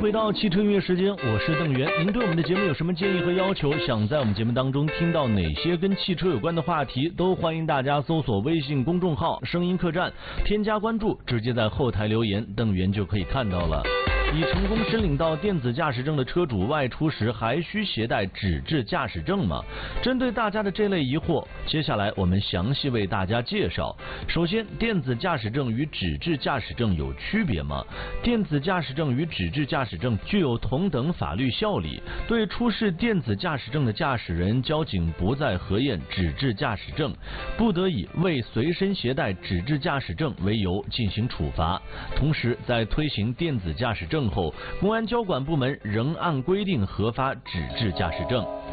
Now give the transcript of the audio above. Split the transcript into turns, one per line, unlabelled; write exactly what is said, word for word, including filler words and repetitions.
回到汽车音乐时间，我是邓源。您对我们的节目有什么建议和要求？想在我们节目当中听到哪些跟汽车有关的话题，都欢迎大家搜索微信公众号“声音客栈”，添加关注，直接在后台留言，邓源就可以看到了。已成功申领到电子驾驶证的车主外出时还需携带纸质驾驶证吗？针对大家的这类疑惑，接下来我们详细为大家介绍。首先，电子驾驶证与纸质驾驶证有区别吗？电子驾驶证与纸质驾驶证具有同等法律效力，对出示电子驾驶证的驾驶人，交警不再核验纸质驾驶证，不得以未随身携带纸质驾驶证为由进行处罚。同时，在推行电子驾驶证后，公安交管部门仍按规定核发纸质驾驶证。